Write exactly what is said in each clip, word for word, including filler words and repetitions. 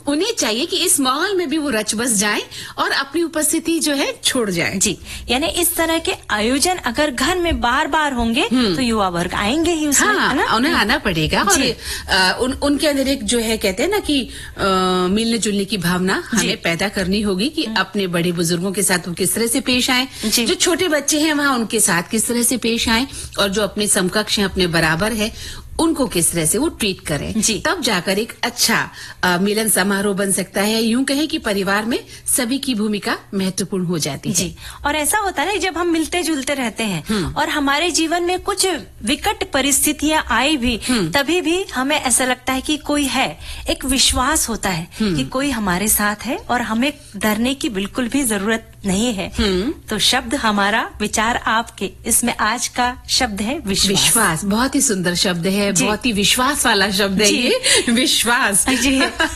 उन्हें चाहिए कि इस माहौल में भी वो रच बस जाएं और अपनी उपस्थिति जो है छोड़ जाए। जी, यानी इस तरह के आयोजन अगर घर में बार बार होंगे तो युवा वर्ग आएंगे ही उसमें, हाँ, है ना? उन्हें आना पड़ेगा। और आ, उन, उनके अंदर एक जो है कहते हैं ना कि आ, मिलने जुलने की भावना हमें पैदा करनी होगी कि अपने बड़े बुजुर्गों के साथ वो किस तरह से पेश आए, जो छोटे बच्चे हैं वहाँ उनके साथ किस तरह से पेश आए, और जो अपने समकक्ष हैं, अपने बराबर है, उनको किस तरह से वो ट्रीट करें, तब जाकर एक अच्छा आ, मिलन समारोह बन सकता है। यूं कहें कि परिवार में सभी की भूमिका महत्वपूर्ण हो जाती है। जी, और ऐसा होता है जब हम मिलते जुलते रहते हैं और हमारे जीवन में कुछ विकट परिस्थितियां आई भी, तभी भी हमें ऐसा लगता है कि कोई है, एक विश्वास होता है कि कोई हमारे साथ है और हमें डरने की बिल्कुल भी जरूरत नहीं है। तो शब्द हमारा, विचार आपके, इसमें आज का शब्द है विश्वास। विश्वास बहुत ही सुंदर शब्द है, बहुत ही विश्वास वाला शब्द है ये, विश्वास। जी,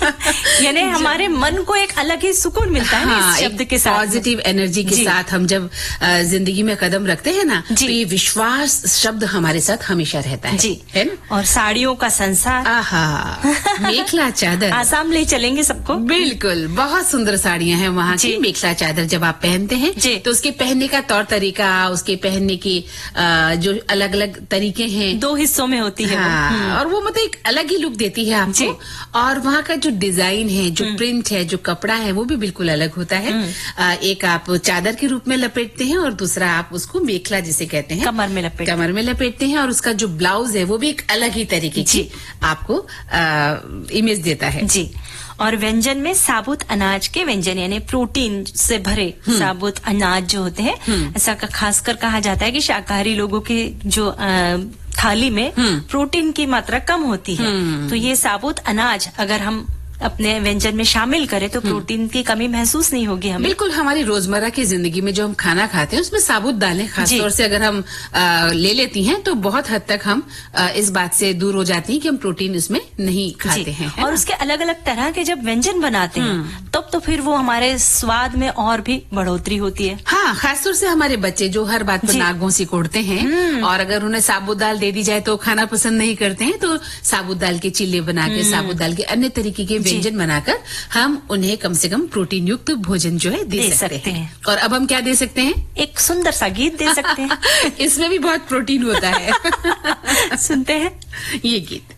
यानी हमारे मन को एक अलग ही सुकून मिलता है, हाँ, इस शब्द के साथ, पॉजिटिव एनर्जी के साथ हम जब आ, जिंदगी में कदम रखते हैं ना, तो ये विश्वास शब्द हमारे साथ हमेशा रहता है। जी, है ना? और साड़ियों का संसार, आहा, मेखला चादर, आसाम ले चलेंगे सबको। बिल्कुल, बहुत सुंदर साड़ियां हैं वहाँ की। मेखला चादर जब आप पहनते हैं तो उसके पहनने का तौर तरीका, उसके पहनने के आ, जो अलग अलग तरीके हैं, दो हिस्सों में होती है। हाँ, और वो मतलब एक अलग ही लुक देती है आपको। और वहाँ का जो डिजाइन है, जो प्रिंट है, जो कपड़ा है, वो भी बिल्कुल अलग होता है। आ, एक आप चादर के रूप में लपेटते हैं और दूसरा आप उसको मेखला जिसे कहते हैं, कमर में लपेटते कमर में लपेटते हैं। और उसका जो ब्लाउज है वो भी एक अलग ही तरीके की आपको आ, इमेज देता है। जी, और व्यंजन में साबुत अनाज के व्यंजन, यानी प्रोटीन से भरे साबुत अनाज जो होते हैं, ऐसा का खासकर कहा जाता है कि शाकाहारी लोगों की जो आ, थाली में प्रोटीन की मात्रा कम होती है, तो ये साबुत अनाज अगर हम अपने व्यंजन में शामिल करें तो प्रोटीन की कमी महसूस नहीं होगी हमें। बिल्कुल, हमारी रोजमर्रा की जिंदगी में जो हम खाना खाते हैं उसमें साबुत दालें खासतौर से अगर हम आ, ले लेती हैं तो बहुत हद तक हम आ, इस बात से दूर हो जाती हैं कि हम प्रोटीन उसमें नहीं खाते हैं। और उसके अलग अलग तरह के जब व्यंजन बनाते हैं तब तो फिर वो हमारे स्वाद में और भी बढ़ोतरी होती है। हाँ, खासतौर से हमारे बच्चे जो हर बात पर नाक घोंसी कोड़ते हैं, और अगर उन्हें साबुत दाल दे दी जाए तो खाना पसंद नहीं करते हैं, तो साबुत दाल के चिल्ले बना के, साबुत दाल के अन्य तरीके के व्यंजन बनाकर हम उन्हें कम से कम प्रोटीन युक्त भोजन जो है दे, दे सकते, सकते हैं।, हैं। और अब हम क्या दे सकते हैं? एक सुंदर सा गीत दे सकते हैं। इसमें भी बहुत प्रोटीन होता है। सुनते हैं ये गीत।